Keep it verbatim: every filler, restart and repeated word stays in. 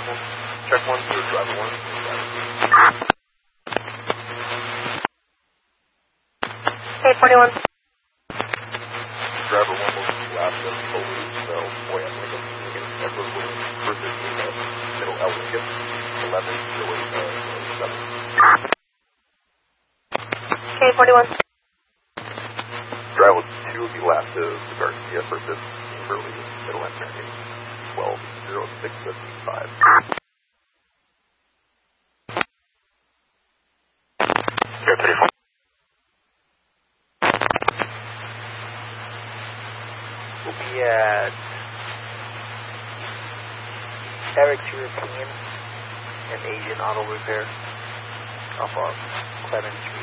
Check one, two, driver one. Hey, forty-one. Driver one will be last of Police, so boy, I'm going to get a Edward Williams for fifteen at Middle Ellicott, eleven, zero eight, seven. Okay, forty-one. Driver two will be last of Garcia for fifteen, Kimberly, Middle Ellicott, twelve, zero six, fifty-five. Okay, thirty-four. We'll be at Eric's European and Asian Auto Repair off of Clemens Street.